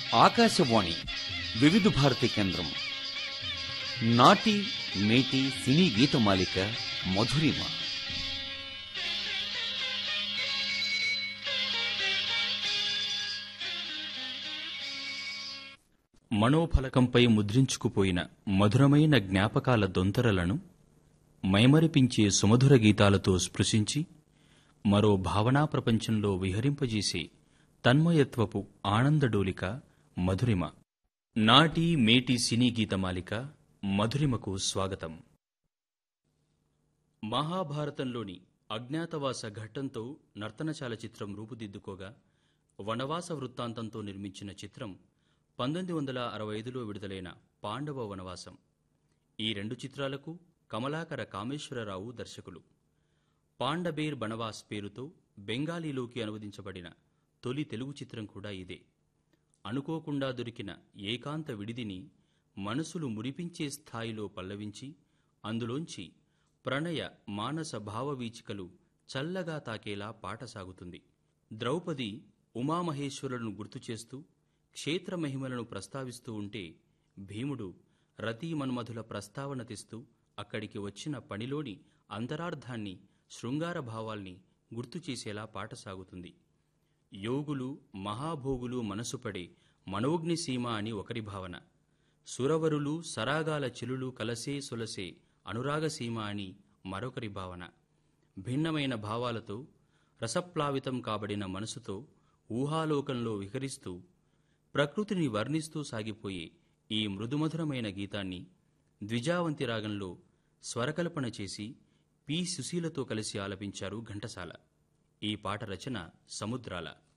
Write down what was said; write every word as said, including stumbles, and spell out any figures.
ఆకాశవాణి వివిధ భారతి కేంద్రం నాటి మేటి సినీ గీతమాలిక మధురిమ. మనోఫలకంపై ముద్రించుకుపోయిన మధురమైన జ్ఞాపకాల దొంతరలను మైమరిపించే సుమధుర గీతాలతో స్పృశించి మరో భావనా ప్రపంచంలో విహరింపజేసే తన్మయత్వపు ఆనందడోలిక మధురిమ. నాటి మేటి సినీ గీతమాలిక మధురిమకు స్వాగతం. మహాభారతంలోని అజ్ఞాతవాస ఘట్టంతో నర్తనశాల చిత్రం రూపుదిద్దుకోగా వనవాస వృత్తాంతంతో నిర్మించిన చిత్రం పంతొమ్మిది వందల అరవై ఐదులో విడుదలైన పాండవ వనవాసం. ఈ రెండు చిత్రాలకు కమలాకర కామేశ్వరరావు దర్శకులు. పాండబేర్ బనవాస్ పేరుతో బెంగాలీలోకి అనువదించబడిన తొలి తెలుగు చిత్రం కూడా ఇదే. అనుకోకుండా దొరికిన ఏకాంత విడిదిని మనసులు మురిపించే స్థాయిలో పల్లవించి అందులోంచి ప్రణయ మానస భావవీచికలు చల్లగా తాకేలా పాట సాగుతుంది. ద్రౌపది ఉమామహేశ్వరులను గుర్తుచేస్తూ క్షేత్రమహిమలను ప్రస్తావిస్తూ ఉంటే భీముడు రతీమన్మధుల ప్రస్తావన తెస్తూ అక్కడికి వచ్చిన పనిలోని అంతరార్థాన్ని, శృంగార భావాల్ని గుర్తుచేసేలా పాట సాగుతుంది. యోగులు మహాభోగులు మనసుపడే మనోగ్నిసీమ అని ఒకరి భావన, సురవరులు సరాగాల చిలులు కలసే సొలసే అనురాగసీమ అని మరొకరి భావన. భిన్నమైన భావాలతో రసప్లావితం కాబడిన మనసుతో ఊహాలోకంలో విహరిస్తూ ప్రకృతిని వర్ణిస్తూ సాగిపోయే ఈ మృదుమధురమైన గీతాన్ని ద్విజావంతి రాగంలో స్వరకల్పన చేసి పి సుశీలతో కలిసి ఆలపించారు ఘంటసాల. ఈ పాట రచన సముద్రాల.